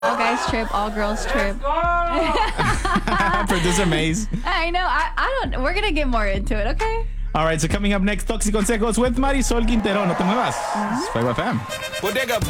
All guys trip, all girls trip. Producer Maze. I know. I don't. We're gonna get more into it. Okay. All right, so coming up next, Toxic Consejos with Marisol Quintero. No te muevas. It's Fuego FM. Bodega